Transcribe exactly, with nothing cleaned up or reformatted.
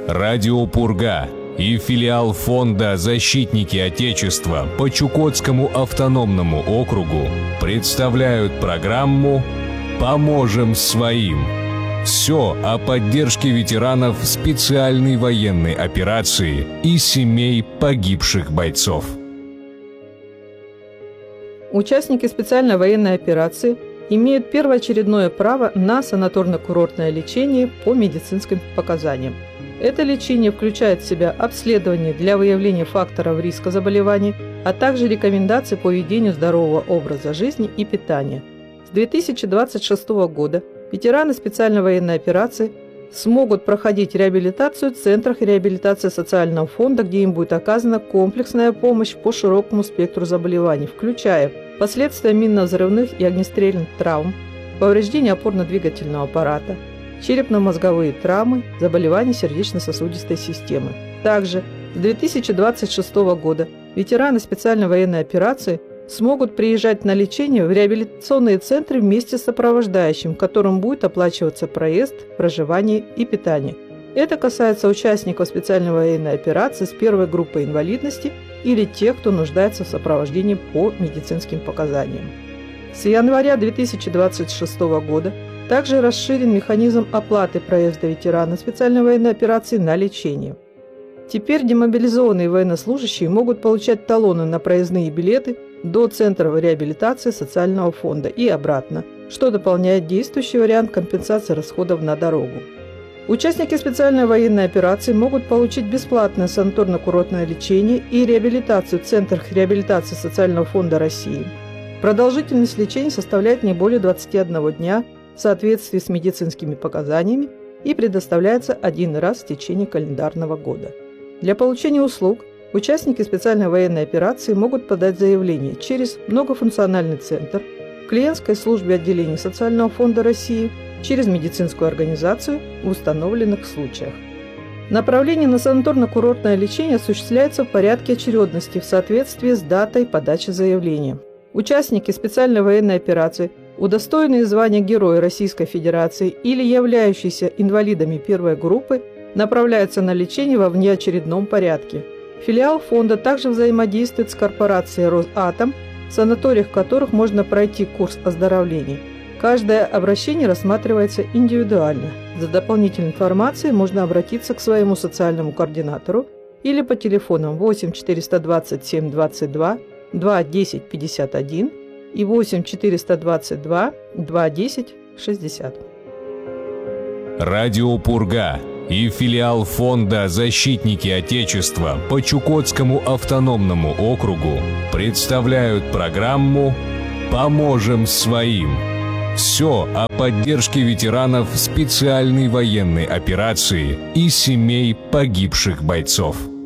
Радио «Пурга» и филиал фонда «Защитники Отечества» по Чукотскому автономному округу представляют программу «Поможем своим». Все о поддержке ветеранов специальной военной операции и семей погибших бойцов. Участники специальной военной операции имеют первоочередное право на санаторно-курортное лечение по медицинским показаниям. Это лечение включает в себя обследование для выявления факторов риска заболеваний, а также рекомендации по ведению здорового образа жизни и питания. С две тысячи двадцать шестого года ветераны специальной военной операции смогут проходить реабилитацию в центрах реабилитации социального фонда, где им будет оказана комплексная помощь по широкому спектру заболеваний, включая последствия минно-взрывных и огнестрельных травм, повреждения опорно-двигательного аппарата, черепно-мозговые травмы, заболевания сердечно-сосудистой системы. Также с две тысячи двадцать шестого года ветераны специальной военной операции смогут приезжать на лечение в реабилитационные центры вместе с сопровождающим, которым будет оплачиваться проезд, проживание и питание. Это касается участников специальной военной операции с первой группой инвалидности или тех, кто нуждается в сопровождении по медицинским показаниям. С января две тысячи двадцать шестого года также расширен механизм оплаты проезда ветерана специальной военной операции на лечение. Теперь демобилизованные военнослужащие могут получать талоны на проездные билеты до центров реабилитации социального фонда и обратно, что дополняет действующий вариант компенсации расходов на дорогу. Участники специальной военной операции могут получить бесплатное санаторно-курортное лечение и реабилитацию в центрах реабилитации социального фонда России. Продолжительность лечения составляет не более двадцати одного дня в соответствии с медицинскими показаниями и предоставляется один раз в течение календарного года. Для получения услуг участники специальной военной операции могут подать заявление через многофункциональный центр, в клиентской службе отделения Социального фонда России, через медицинскую организацию в установленных случаях. Направление на санаторно-курортное лечение осуществляется в порядке очередности в соответствии с датой подачи заявления. Участники специальной военной операции, удостоенные звания Героя Российской Федерации или являющиеся инвалидами первой группы, направляются на лечение во внеочередном порядке. Филиал фонда также взаимодействует с корпорацией «Росатом», в санаториях которых можно пройти курс оздоровления. Каждое обращение рассматривается индивидуально. За дополнительной информацией можно обратиться к своему социальному координатору или по телефонам восемь четыреста двадцать семь двадцать два два десять пятьдесят один и восемь четыреста двадцать два два десять шестьдесят. Радио «Пурга» и филиал фонда «Защитники Отечества» по Чукотскому автономному округу представляют программу «Поможем своим». Все о поддержке ветеранов специальной военной операции и семей погибших бойцов.